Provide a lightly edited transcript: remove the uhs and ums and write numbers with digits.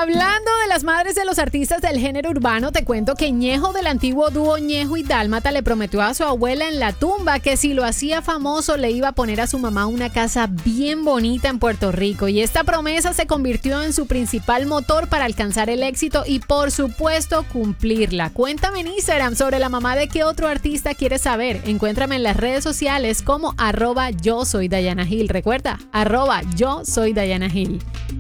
Hablando de las madres de los artistas del género urbano, te cuento que Ñejo del antiguo dúo Ñejo y Dálmata le prometió a su abuela en la tumba que si lo hacía famoso le iba a poner a su mamá una casa bien bonita en Puerto Rico. Y esta promesa se convirtió en su principal motor para alcanzar el éxito y por supuesto cumplirla. Cuéntame en Instagram sobre la mamá de qué otro artista quieres saber. Encuéntrame en las redes sociales como @yo soy Dayana Gil. Recuerda, @yo soy Dayana Gil.